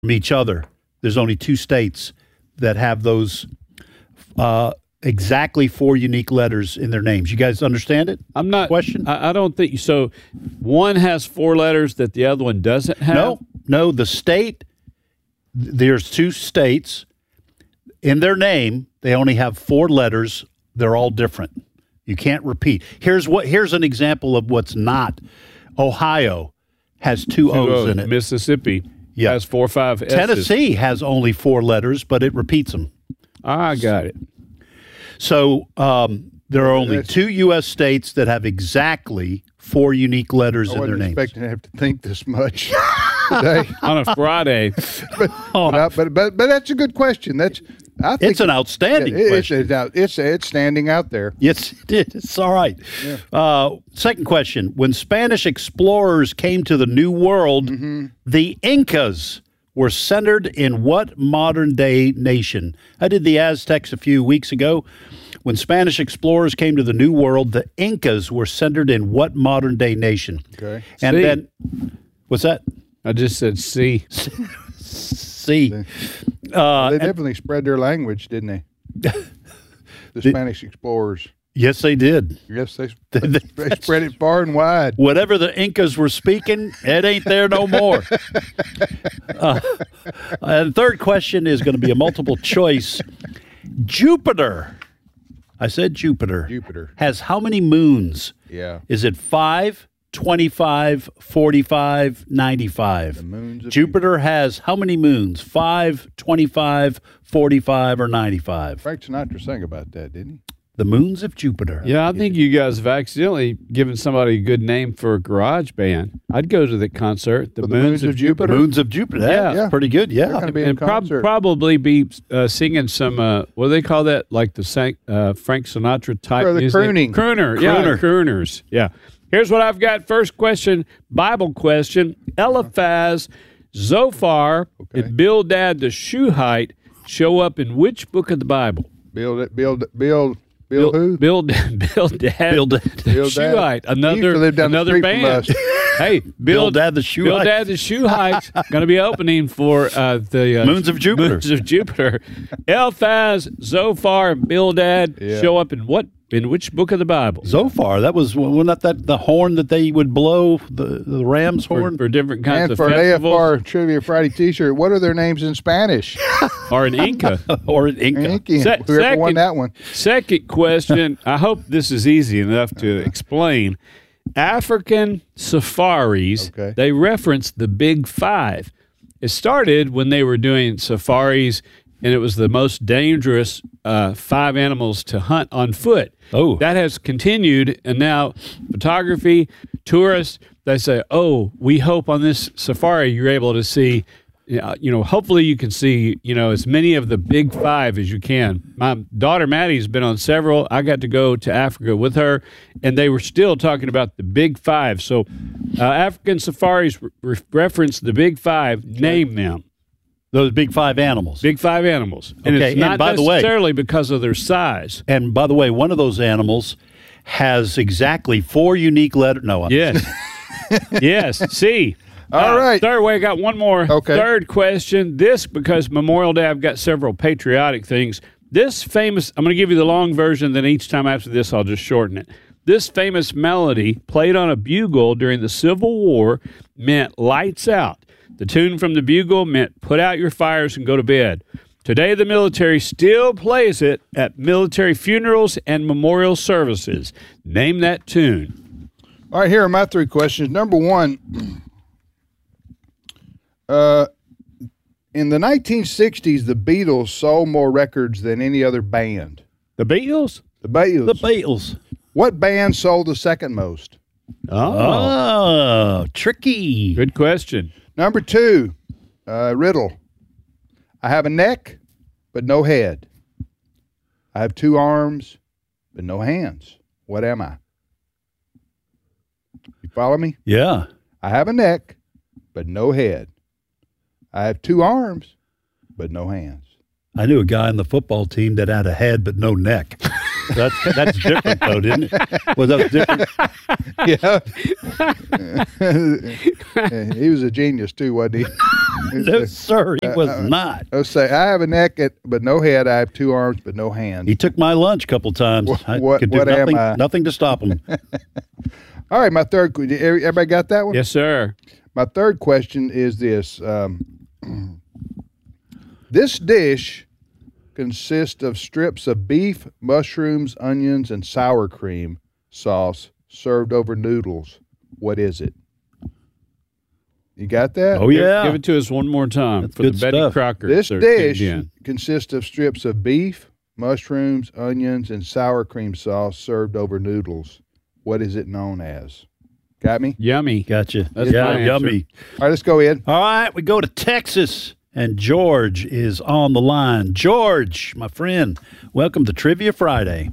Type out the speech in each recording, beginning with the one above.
from each other. There's only 2 states that have those exactly 4 unique letters in their names. You guys understand it? I'm not. Question? I don't think so. One has 4 letters that the other one doesn't have. No. The state. There's 2 states. In their name, they only have 4 letters. They're all different. You can't repeat. Here's an example of what's not. Ohio has 2 O's in it. Mississippi has 4 or 5 S's. Tennessee has only 4 letters, but it repeats them. I got it. So there are only 2 U.S. states that have exactly 4 unique letters in their names. I wasn't expecting to have to think this much today. On a Friday. but that's a good question. I think it's an outstanding question. It's standing out there. Yes, it is. It's all right. Yeah. Second question. When Spanish explorers came to the New World, the Incas were centered in what modern-day nation? I did the Aztecs a few weeks ago. When Spanish explorers came to the New World, the Incas were centered in what modern-day nation? Okay. And then, what's that? I just said C. C. They definitely spread their language, didn't they? The Spanish explorers. Yes, they did. Yes, they spread it far and wide. Whatever the Incas were speaking, it ain't there no more. And third question is going to be a multiple choice. Jupiter. I said Jupiter. Jupiter. Has how many moons? Yeah. Is it 5, 25, 45, 95? The moons of Jupiter has how many moons? 5, 25, 45, or 95? Frank Sinatra sang about that, didn't he? The moons of Jupiter. Yeah, I think you guys have accidentally given somebody a good name for a garage band. I'd go to the concert. The Moons of Jupiter. Moons of Jupiter. Yeah. Pretty good. Yeah. They're gonna be in And concert. probably be singing some, what do they call that? Like the Frank Sinatra type Or the music? crooning. Crooner. Yeah, crooners. Yeah. Here's what I've got. First question, Bible question. Eliphaz, Zophar, and Bildad the Shuhite show up in which book of the Bible? Bill who? Bildad the Shuhite. Another band. Hey, Bildad the Shuhite. Bildad the Shuhite's going to be opening for the Moons of Jupiter. Moons of Jupiter. Eliphaz, Zophar, and Bildad show up in which book of the Bible? Zophar. That was wasn't that the horn that they would blow, the ram's horn for different kinds and of for festivals. an AFR Trivia Friday T-shirt. What are their names in Spanish? Or an Inca. or an Inca. Whoever won that one. Second question. I hope this is easy enough to explain. African safaris, they reference the Big Five. It started when they were doing safaris, and it was the most dangerous 5 animals to hunt on foot. Oh. That has continued, and now photography, tourists, they say, we hope on this safari you're able to see, hopefully you can see, as many of the Big Five as you can. My daughter Maddie's been on several. I got to go to Africa with her, and they were still talking about the Big Five. So African safaris reference the Big Five, name them. Those Big Five animals. Big Five animals. And it's not necessarily because of their size. And by the way, one of those animals has exactly 4 unique letters. No, yes. Yes, C. All right. Third way, I got one more. Okay. Third question. This, because Memorial Day, I've got several patriotic things. This famous, I'm going to give you the long version, then each time after this, I'll just shorten it. This famous melody, played on a bugle during the Civil War, meant lights out. The tune from the bugle meant put out your fires and go to bed. Today, the military still plays it at military funerals and memorial services. Name that tune. All right, here are my 3 questions. Number 1, in the 1960s, the Beatles sold more records than any other band. The Beatles? The Beatles. The Beatles. What band sold the second most? Oh, tricky. Good question. Number 2, riddle. I have a neck, but no head. I have 2 arms, but no hands. What am I? You follow me? Yeah. I have a neck, but no head. I have 2 arms, but no hands. I knew a guy on the football team that had a head but no neck. That's different, though, didn't it? Was that different? Yeah. He was a genius, too, wasn't he? No, sir, he was not. Let's say I have a neck but no head. I have 2 arms but no hands. He took my lunch a couple times. I could do what am nothing, I? nothing to stop him. All right, my third. Everybody got that one? Yes, sir. My third question is this: this dish consists of strips of beef, mushrooms, onions, and sour cream sauce served over noodles. What is it? You got that? Oh, yeah. Give it to us one more time That's for the good Betty stuff. Crocker. This search dish engine. consists of strips of beef, mushrooms, onions, and sour cream sauce served over noodles. What is it known as? Got me? Yummy. Gotcha. That's yeah, my answer. yummy. All right, let's go in. All right, we go to Texas, and George is on the line. George, my friend, welcome to Trivia Friday.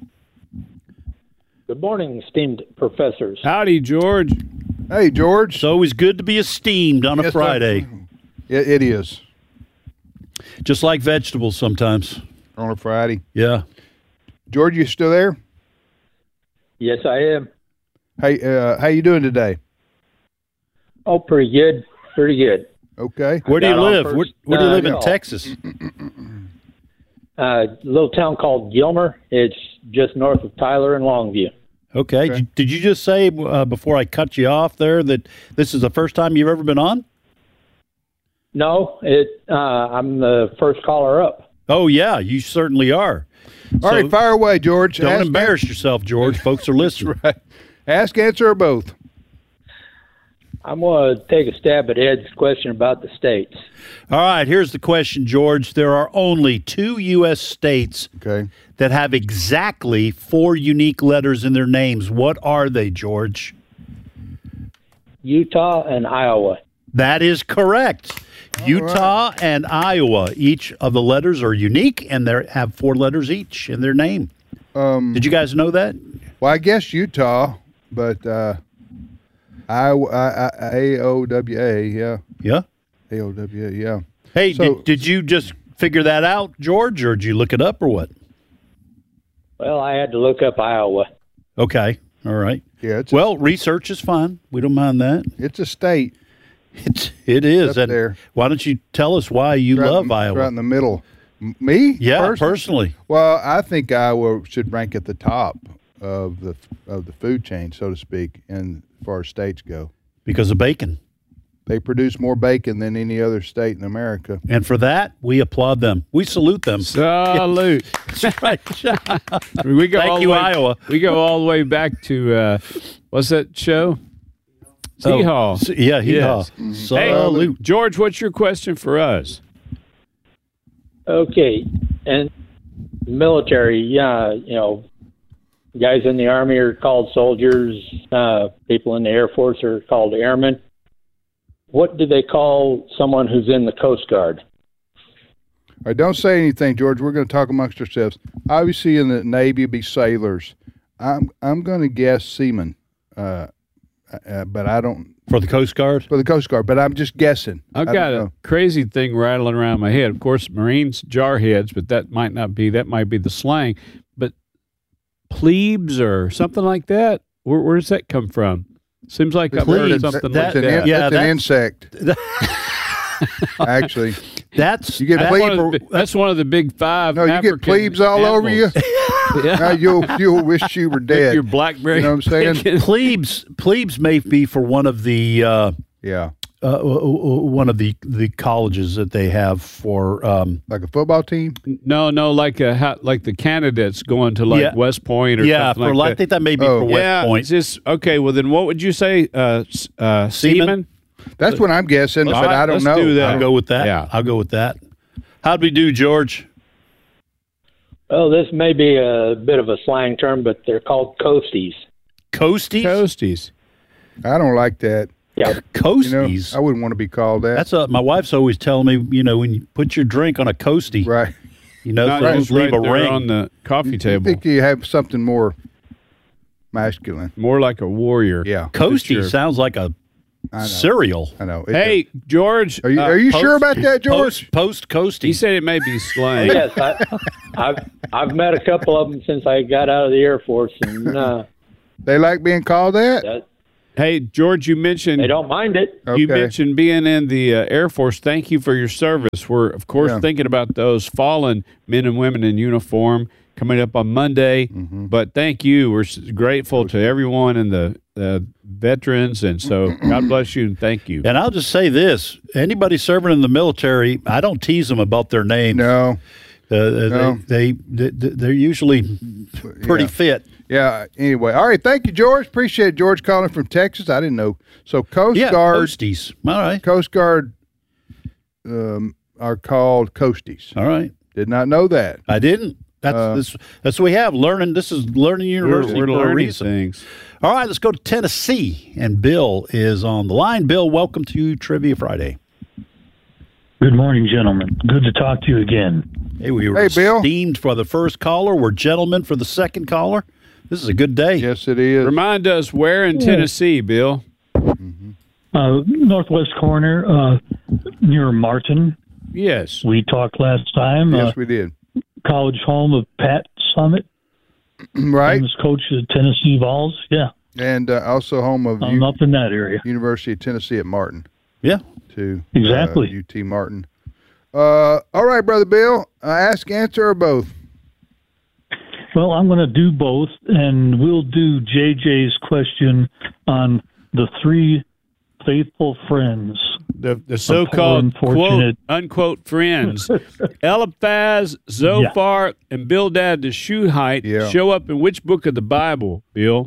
Good morning, esteemed professors. Howdy, George. Hey, George. It's always good to be esteemed on a Yes, Friday, It is just like vegetables sometimes. on a Friday. Yeah. George, you still there? Yes, I am. Hey, how you doing today? Oh, pretty good. Pretty good. Okay. Where do you got on live? first, Where do you live in call. Texas? Little town called Gilmer. It's just north of Tyler and Longview. Okay. Okay. Did you just say before I cut you off there that this is the first time you've ever been on? No, I'm the first caller up. Oh, yeah, you certainly are. All right, fire away, George. Don't embarrass yourself, George. Folks are listening. Right. Ask, answer, or both. I'm going to take a stab at Ed's question about the states. All right, here's the question, George. There are only 2 U.S. states Okay. that have exactly 4 unique letters in their names. What are they, George? Utah and Iowa. That is correct. Utah and Iowa. Each of the letters are unique, and they have 4 letters each in their name. Did you guys know that? Well, I guess Utah, but AOWA, yeah. Yeah. AOWA, yeah. Hey, So- did you just figure that out, George, or did you look it up, or what? Well, I had to look up Iowa. Okay. All right. Yeah, Well, research is fine. We don't mind that. it's a state. It is. Up And there. why don't you tell us why you Right love in- Iowa? Right in the middle. Me? Yeah, personally. Well, I think Iowa should rank at the top of the food chain, so to speak, and as far as states go. Because of bacon. They produce more bacon than any other state in America. And for that, we applaud them. We salute them. Salute. That's right. We go Thank all you, the way, Iowa. We go all the way back to, what's that show? Oh, Hee-Haw. yeah, hee-haw. Yes. Hey, Salute. George, what's your question for us? Okay, and military, guys in the Army are called soldiers. People in the Air Force are called airmen. What do they call someone who's in the Coast Guard? All right, don't say anything, George. We're going to talk amongst ourselves. Obviously, in the Navy, it'd be sailors. I'm going to guess seamen, but I don't For the Coast Guard? for the Coast Guard. But I'm just guessing. I've I got don't a know. crazy thing rattling around my head. Of course, Marines, jarheads, but that might not be. That might be the slang. But plebes or something like that. Where does that come from? Seems like I've heard Plebes, something that- like that. yeah, That's an that's- insect. Actually, That's You get that's plebe- one of One the- of the- that's one of the big 5. no, you get African plebes all over you. animals. Yeah. Now you'll wish you were dead. Your blackberry. You know what I'm saying? plebes may be for one of the Yeah, colleges that they have for like a football team. No, like the candidates going to like Yeah. West Point or yeah something for like I that. think that may be Oh. for West Yeah, Point. it's just okay. Well, then what would you say? Seaman? That's what I'm guessing, but right, I don't let's know. do that. I'll go with that. Yeah. I'll go with that. How'd we do, George? Well, this may be a bit of a slang term, but they're called coasties. Coasties? Toasties. I don't like that. Yeah. You know, Coasties. I wouldn't want to be called that. That's my wife's always telling me, when you put your drink on a coastie, right. Not so just leave right a there ring. on the coffee I table. think you have something more masculine. More like a warrior. Yeah, Coastie Sure. sounds like a I know. cereal. I know. It Hey, George. does. are you sure about that, George? Post coastie. He said it may be slang. Yes, I've met a couple of them since I got out of the Air Force, and They like being called that. Hey, George, you mentioned They don't mind it. Okay. you mentioned being in the Air Force. Thank you for your service. We're, of course, thinking about those fallen men and women in uniform coming up on Monday. Mm-hmm. But thank you. We're grateful to everyone and the veterans. And so God bless you and thank you. And I'll just say this: anybody serving in the military, I don't tease them about their names. No. No. They're usually pretty fit. Yeah. Anyway, all right. Thank you, George. Appreciate it, George calling from Texas. I didn't know. So Coast Yeah, Guard, Coasties. All right, Coast Guard, are called Coasties. all right. Did not know that. I didn't. That's what we have. Learning. This is learning university We're for a learning reason. things. All right, let's go to Tennessee, and Bill is on the line. Bill, welcome to Trivia Friday. Good morning, gentlemen. Good to talk to you again. Hey, we were Hey, Bill. esteemed for the first caller. We're gentlemen for the second caller. This is a good day. Yes, it is. Remind us where in Tennessee, Bill? Northwest corner, near Martin. Yes. We talked last time. Yes, we did. College home of Pat Summit, Right. famous coach of the Tennessee Vols. Yeah, And also home of I'm up in that area. University of Tennessee at Martin, Yeah. too. Exactly. UT Martin. All right, Brother Bill. Ask, answer, or both? Well, I'm going to do both, and we'll do JJ's question on the three faithful friends. The so-called quote, unfortunate- unquote friends. Eliphaz, Zophar, and Bildad the Shuhite show up in which book of the Bible, Bill?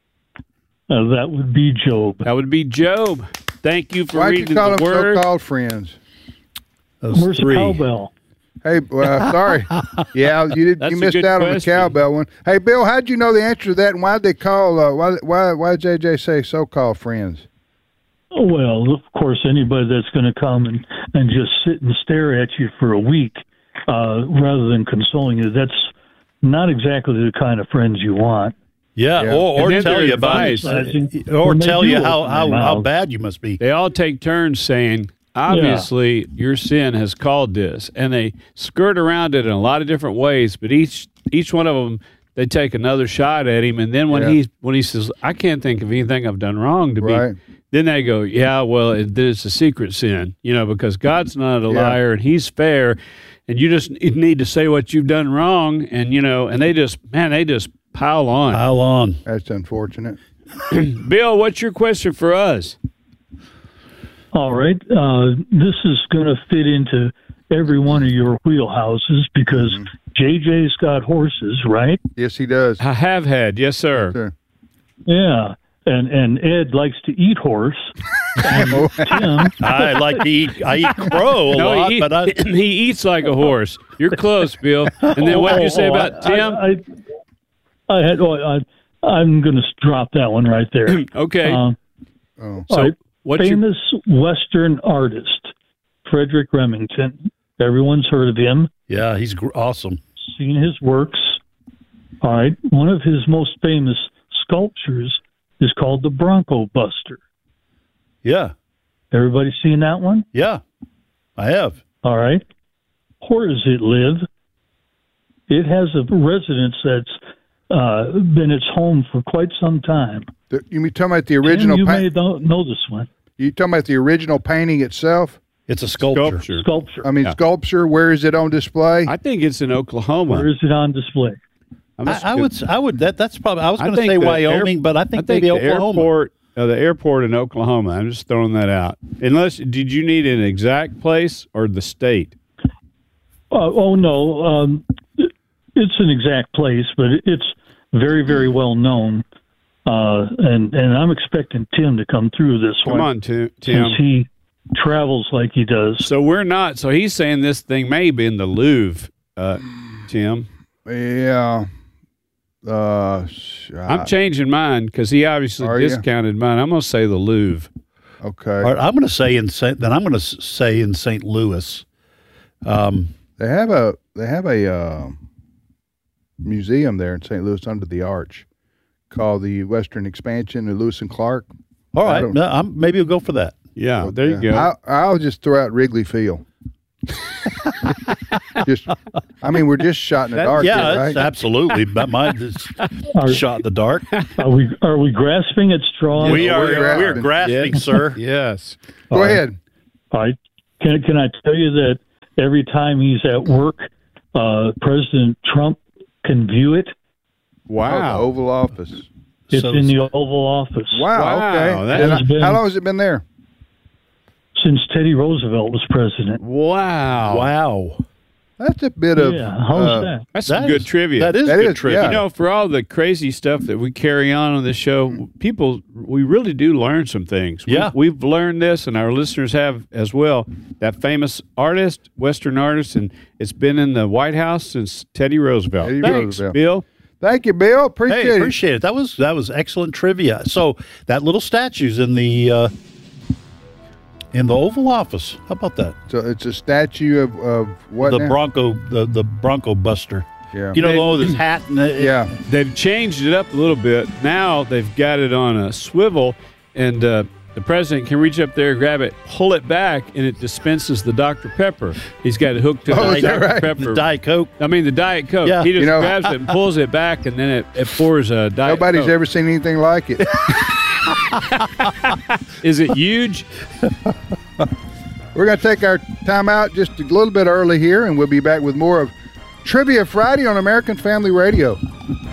That would be Job. That would be Job. Thank you for Why'd reading you call the them word. so-called friends? Those Where's three. the cowbell? Hey, sorry. Yeah, That's you a missed good out on the question. cowbell one. Hey, Bill, how'd you know the answer to that, and why'd they call? Why did JJ say so-called friends? Well, of course, anybody that's going to come and just sit and stare at you for a week rather than consoling you, that's not exactly the kind of friends you want. Yeah, Yeah. or And then tell their you about advice. or When they tell do you open how their mouths. bad you must be. They all take turns saying, obviously, your sin has called this. And they skirt around it in a lot of different ways, but each one of them, they take another shot at him. And then when he says, I can't think of anything I've done wrong to Right. be, then they go, yeah, well, it's a secret sin, because God's not a liar and he's fair. And you just need to say what you've done wrong. And, and they just pile on. Pile on. That's unfortunate. Bill, what's your question for us? All right. This is going to fit into every one of your wheelhouses because JJ's got horses, right? Yes, he does. I have had. Yes, sir. Sure. Yeah. And Ed likes to eat horse. And Tim, I eat crow a lot, but he eats like a horse. You're close, Bill. And then what did you say about Tim? I'm going to drop that one right there. Okay. Oh. All So right. what's your Famous Western artist, Frederick Remington. Everyone's heard of him, yeah, he's awesome. seen his works. All right. One of his most famous sculptures is called the Bronco Buster. Yeah, Everybody seen that one? yeah, I have. All right. Where does it live? It has a residence that's been its home for quite some time. You mean talking about the original? Tim, you may know this one. You talking about the original painting itself? It's a sculpture. Sculpture. I mean, sculpture. Where is it on display? I think it's in Oklahoma. Where is it on display? I would. That's probably. I was going to think say the Wyoming, but I think maybe the Oklahoma. the airport in Oklahoma. I'm just throwing that out. Did you need an exact place or the state? No. It's an exact place, but it's very, very well known. And I'm expecting Tim to come through this one. Come on, Tim. Since he travels like he does. So we're not. So he's saying this thing may be in the Louvre, Tim. Yeah. I'm changing mine because he obviously discounted mine. I'm going to say the Louvre. Okay. All right, I'm going to say in St. Louis. They have a museum there in St. Louis under the arch called the Western Expansion of Lewis and Clark. All right, maybe we'll go for that. Yeah, there you go. I'll just throw out Wrigley Field. We're just shot in the dark. Yeah, here, it's right? absolutely. But mine is shot in the dark. Are we grasping at straws? We're grasping, sir. Yes. Go ahead. All right. Can I tell you that every time he's at work, President Trump can view it? Wow. Oh, the Oval Office. It's in the Oval Office. Wow. Okay. How long has it been there? Since Teddy Roosevelt was president. Wow. Wow. That's a bit of. Yeah. How's that? That's some good trivia. That is good trivia. yeah. You know, for all the crazy stuff that we carry on this show, we really do learn some things. Yeah. We've learned this, and our listeners have as well. That famous artist, Western artist, and it's been in the White House since Teddy Roosevelt. Teddy Thanks, Roosevelt. Bill. Thank you, Bill. Appreciate Hey, it. appreciate it. That was excellent trivia. So that little statue's in the Oval Office. How about that? So it's a statue of what? The now? Bronco Buster. Yeah. You know, the one with his hat and Yeah. They've changed it up a little bit. Now they've got it on a swivel, and the president can reach up there, grab it, pull it back, and it dispenses the Dr. Pepper. He's got it hooked to Oh, the is that Dr. right? Pepper. the Diet Coke. I mean, the Diet Coke. Yeah. He just You know- grabs it and pulls it back, and then it pours a Diet Nobody's Coke. ever seen anything like it. Is it huge? We're going to take our time out just a little bit early here, and we'll be back with more of Trivia Friday on American Family Radio.